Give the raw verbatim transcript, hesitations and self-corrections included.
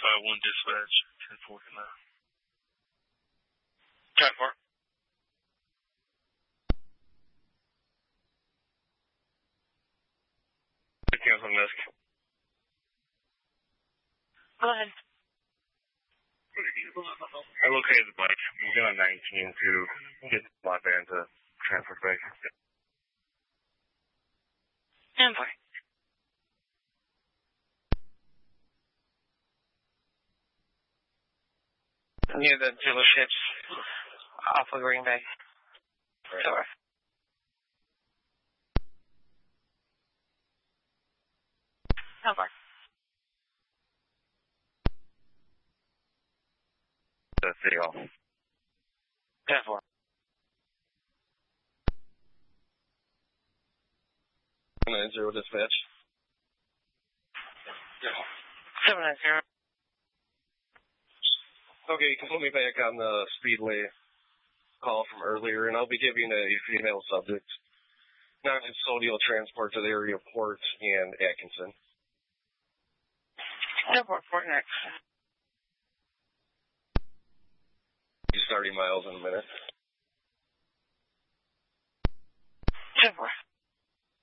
five one dispatch, ten forty-nine. ten four. Cancel Misk. Go ahead. I located the bike. Moving on nineteen to get the lot band to transfer back. ten four. Near the dealerships off of Green Bay. Sure. Over. The City Hall. ten four. nine zero dispatch. seven nine zero. Okay, you can put me back on the Speedway call from earlier, and I'll be giving a female subject non-custodial transport to the area of Port and Atkinson. Airport, Port next. He's thirty miles in a minute.